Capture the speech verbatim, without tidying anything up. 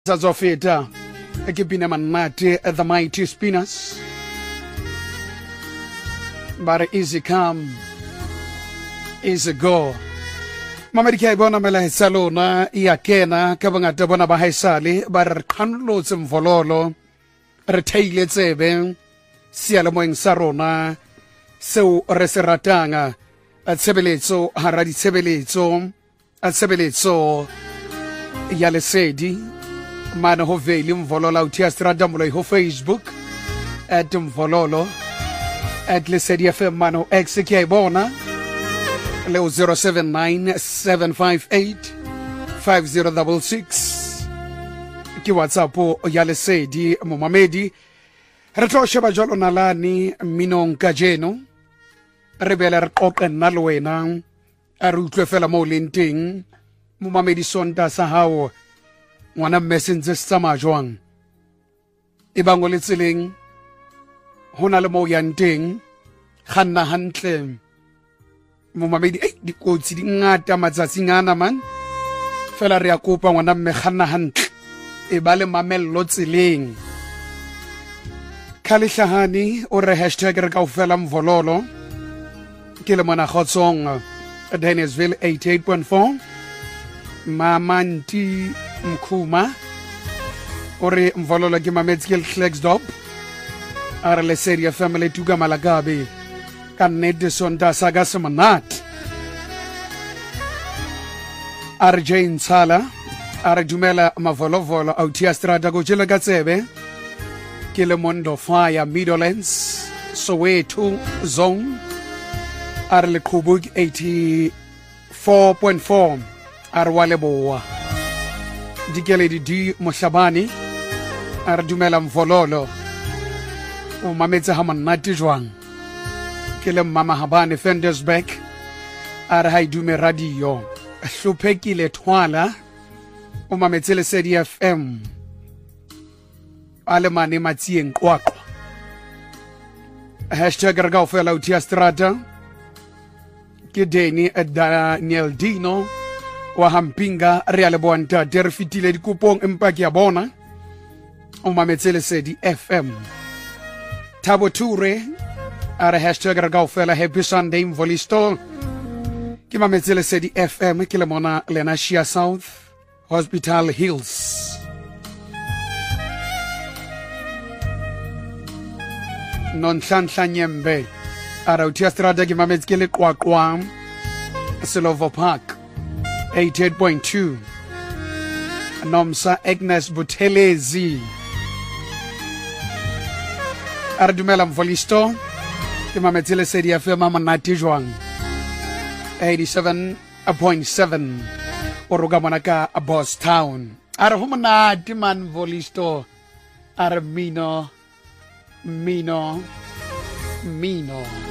Zazofeta, Ekipina Manate, the mighty spinners. But easy come, easy go. Mamerika ibona mela salona iakena kabangata bona ba haisale bar kanlo tsemvololo re theile tsebe siala moeng sa rona seo re se ratanga a tshebeletso hara di tshebeletso a tshebeletso ya lesedi mana ho veli mvolola utia strada moloi ho Facebook at mvololo at lesedi F M mano X ke ibona leo zero seven nine seven five eight five zero six six ki WhatsApp ya lesedi momamedi re tlo sheba jolo nalani minong kajeno re bela re qoqa nna le wena a re utlwe fela mo lenteng momamedi sonta sa hao ngwana messenger sa majwang e bango le tseleng hona le mo yang teng ganna hantle momamedi eh dikotsi di ngata matsatsing ana man fela re a kopa ngwana mme ganna hantle e ba le mamello tseleng Khalishahani o re hashtag re kaofela mvololo ke le mona Khotsong Dennisville eighty-eight point four Mamanti Mkhuma o re mvololo ke mametse ke Klerksdorp a re lesedi family tuka malagabe ka nnete sonta sa ka semonate a re Jane Tsala a re dumela mavolovolo autia strata go tshela ka tsebe ke le Mondo Fire Middlelands Soweto Zone a re le Qhubuk eighty-four point four a re wa Leboa dikeledi di Mohlabane a re dumela mvololo o mametse ha monate jwang ke le mama Habane Fendersbeck a re ha idume radio hlophekile thwala o mametse le Lesedi F M ale mane matsieng qwaqwa hashtag re kaofela utia strata ke Deni Daniel Dino wa Hampinga re ale bonta der fitile dikupong empa ke ya bona o mametse Lesedi F M Thabo Ture are hashtag re kaofela happy Sunday mvolisto ke mametse Lesedi F M ke le mona Lenasia South Hospital Hills Nonhlanhla Nyembe ara utia strata ke mametse ke le qwaqwa Silver Park eighty-eight point two Nomsa Agnes Buthelezi ara dumela mvolisto ke mametse Lesedi F M manati jwang eighty-seven point seven oroga monaka a Boss Town ara ho monati man mvolisto ara mino mino mino